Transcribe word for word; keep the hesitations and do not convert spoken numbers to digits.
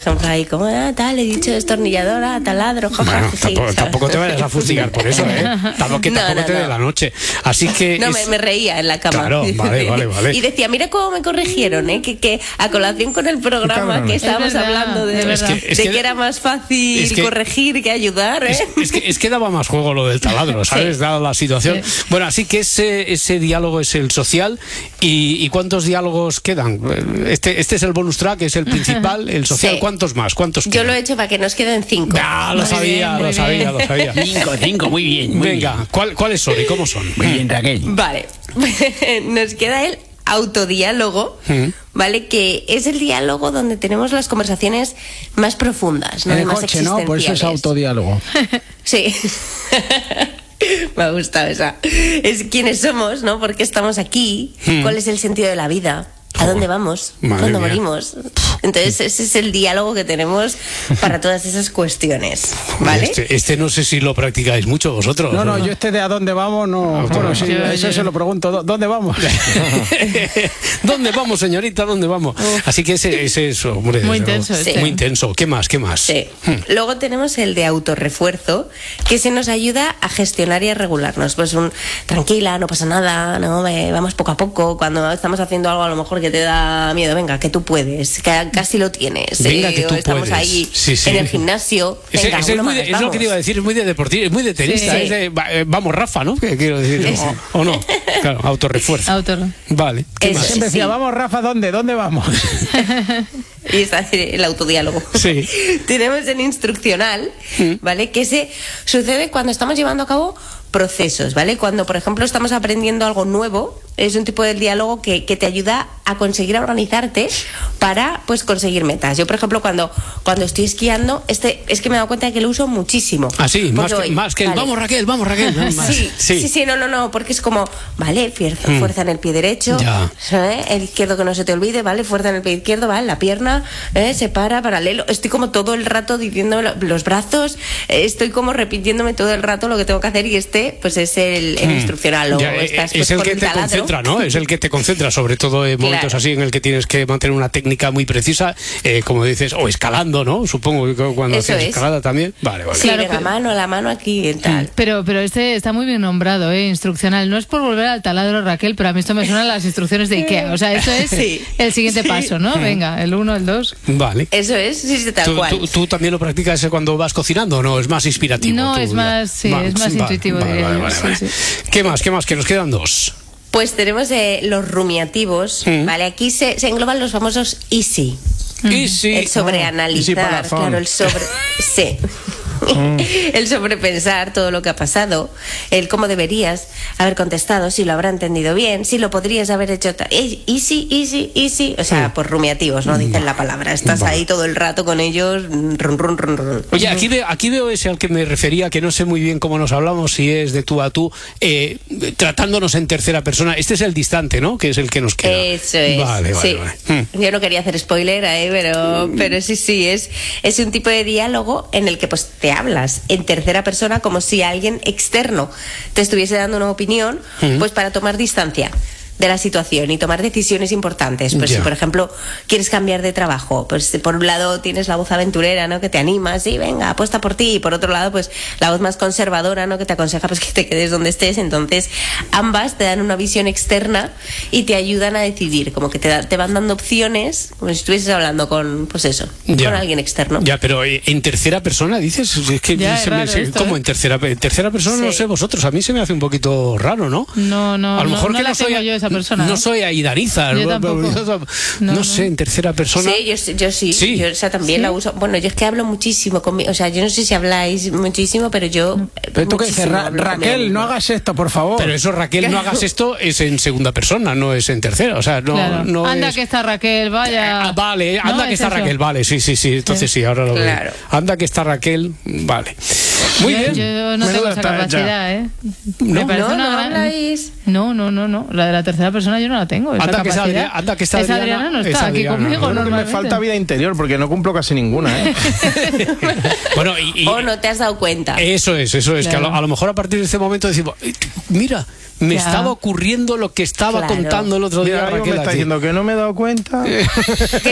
ejemplo, ahí como, ah, tal, he dicho destornilladora, taladro, jaja. Bueno, sí, tampoco, tampoco te vayas a fustigar por eso, ¿eh? Tampoco, que No, tampoco no, te dé no. la noche. Así que... No, es... me, me reía en la cama. Claro, vale, vale, vale. Y decía, mira cómo me corrigieron, ¿eh? Que, que a colación con el programa que estábamos verdad, hablando de, es de que, es que, que, era más fácil es que, corregir que ayudar, ¿eh? Es, es, que, es que daba más juego lo del taladro, ¿sabes? Sí. Dada la situación. Sí. Bueno, así que ese, ese diálogo es el social. ¿Y, y cuántos diálogos quedan? Este, este es el bonus track, es el principal, el social. Sí. ¿Cuántos más? ¿Cuántos Yo quedan? lo he hecho para que nos queden cinco. Ah, lo Muy sabía, bien, muy lo sabía, bien. lo sabía. Cinco, cinco, muy bien. Muy Venga, bien. ¿cuál, ¿cuáles son y cómo son? Muy bien, Raquel. Vale, nos queda el autodiálogo, Mm. ¿vale? Que es el diálogo donde tenemos las conversaciones más profundas, ¿no? En el más coche, ¿no? Por eso es existenciales. autodiálogo. Sí. Me ha gustado esa. Es quiénes somos, ¿no? ¿Por qué estamos aquí? Mm. ¿Cuál es el sentido de la vida? ¿A dónde vamos? Madre ¿Cuándo mía. morimos? Entonces ese es el diálogo que tenemos para todas esas cuestiones, ¿vale? Este, este no sé si lo practicáis mucho vosotros. No, no, yo este de a dónde vamos, no. Bueno, sí, Yo- eso yo- se lo pregunto. ¿dó- ¿Dónde vamos? ¿Dónde vamos, señorita? ¿Dónde vamos? Así que ese, ese es, hombre, Muy eso, intenso este. Muy intenso. ¿Qué más? ¿Qué más? Sí. Hmm. Luego tenemos el de autorrefuerzo, que se nos ayuda a gestionar y a regularnos. Pues un tranquila, no pasa nada, no Eh, vamos poco a poco. Cuando estamos haciendo algo a lo mejor que te da miedo, venga, que tú puedes, que casi lo tienes. Venga, eh, que tú o estamos puedes. ahí Sí, sí. en el gimnasio. Ese- Venga, ese es, uno muy de- más, es lo vamos. que te iba a decir, es muy de deportista, es muy de tenista, Sí. es de, va- eh, vamos, Rafa, ¿no? Que quiero decir, Eso. o, o no, claro, autorrefuerzo. Autor. Vale, ¿qué Eso. más? Siempre decía, Sí. vamos, Rafa, ¿dónde? ¿Dónde vamos? Y está el autodiálogo. Sí. Tenemos el instruccional, ¿vale? Que se sucede cuando estamos llevando a cabo procesos, ¿vale? Cuando, por ejemplo, estamos aprendiendo algo nuevo, es un tipo de diálogo que, que te ayuda a conseguir organizarte para, pues, conseguir metas. Yo, por ejemplo, cuando, cuando estoy esquiando, este es que me he dado cuenta de que lo uso muchísimo. Ah, sí, más Porque que, voy, más que el, vale. vamos, Raquel, vamos, Raquel. ¿no? Más- Sí, sí, sí, no, no, no, porque es como, vale, fuerza, Mm. fuerza en el pie derecho, Ya. ¿eh? El izquierdo que no se te olvide, vale, fuerza en el pie izquierdo, vale, la pierna, ¿eh? Se para, paralelo. Estoy como todo el rato diciendo los brazos, eh, estoy como repitiéndome todo el rato lo que tengo que hacer y este, pues es el, el Mm. instruccional. O Ya, eh, estás, es pues, el con que un te taladro. concentra, ¿no? Es el que te concentra, sobre todo en momentos Claro. así en el que tienes que mantener una técnica muy precisa, eh, como dices, o escalando, ¿no? Supongo que cuando Eso haces es. escalada también. Vale, vale. Sí, Claro, venga, pero- mano, la mano aquí y tal. Pero, pero este está muy bien nombrado, ¿eh? Instruccional. No es por volver al taladro, Raquel, pero a mí esto me suenan las instrucciones de IKEA. O sea, esto es Sí. el siguiente Sí. paso, ¿no? Venga, el uno, el dos. Vale. Eso es, sí, sí, tal ¿Tú, cual. tú- tú también lo practicas cuando vas cocinando o no? ¿Es más inspirativo? No, tú es ya? más- sí, es más vale, intuitivo, Vale, diría vale, yo, vale, sí, vale. sí. ¿Qué más? ¿Qué más? Que nos quedan dos. Pues tenemos eh, los rumiativos, Mm. ¿vale? Aquí se, se engloban los famosos easy. Y sí. El sobreanalizar, easy palazón. claro, el sobre... sí. El sobrepensar todo lo que ha pasado, el cómo deberías haber contestado, si lo habrá entendido bien, si lo podrías haber hecho ta- eh, easy, easy, easy, o sea, pues rumiativos, no dicen la palabra, estás Vale. ahí todo el rato con ellos, run, run, run, run. Oye, aquí veo, aquí veo ese al que me refería, que no sé muy bien cómo nos hablamos, si es de tú a tú, eh, tratándonos en tercera persona. Este es el distante, ¿no? Que es el que nos queda. Eso es. Vale, vale, sí. vale. Mm. Yo no quería hacer spoiler, ¿eh? pero, pero sí, sí, es, es un tipo de diálogo en el que pues te hablas en tercera persona como si alguien externo te estuviese dando una opinión, Mm. pues para tomar distancia de la situación y tomar decisiones importantes. Pues Ya. si, por ejemplo, quieres cambiar de trabajo, pues por un lado tienes la voz aventurera, ¿no? Que te anima, sí, venga, apuesta por ti. Y por otro lado, pues la voz más conservadora, ¿no? Que te aconseja pues que te quedes donde estés. Entonces, ambas te dan una visión externa y te ayudan a decidir, como que te, da- te van dando opciones, como si estuvieses hablando con, pues eso, Ya. con alguien externo. Ya, pero eh, en tercera persona dices, es que Ya, se es me- raro se- esto, ¿cómo ¿eh? en tercera en tercera persona? No Sí. sé vosotros, a mí se me hace un poquito raro, ¿no? No, no, A lo no, mejor no que la no soy tengo yo esa persona. no ¿eh? soy Aidariza, Yo no, tampoco. no, No, no. sé, en tercera persona. Sí, yo, sí- yo sí, Sí. yo o sea, también ¿Sí? la uso. Bueno, yo es que hablo muchísimo conmigo, o sea, yo no sé si habláis muchísimo, pero yo... Pero tú que dices, muchísimo Ra- hablo conmigo Raquel, no misma. hagas esto, por favor. Pero eso, Raquel, no hagas esto, es en segunda persona, no es en tercera. O sea, no, Claro. no Anda es- que está Raquel, vaya. Ah, vale, anda No, que es está eso. Raquel, vale, sí, sí, sí, entonces sí, ahora lo veo. Claro. Anda que está Raquel, vale. Muy yo, bien. yo no tengo Menuda esa está capacidad, ¿eh? ¿No? Me parece No, una no gran- habláis. No, no, no, no. La de la tercera persona yo no la tengo. esa Anda que está capacidad. Adriana- anda que está Esa Adriana, Adriana no es está aquí Adriana. conmigo, Yo creo que me normalmente. falta vida interior porque no cumplo casi ninguna, ¿eh? Bueno, y, y- O no te has dado cuenta. eso es, eso es, que a lo, Claro. a lo mejor a partir de este momento decimos, "Eh, mira, me Ya. estaba ocurriendo lo que estaba Claro. contando el otro día Mira, algo me Raquel está aquí". diciendo que no me he dado cuenta.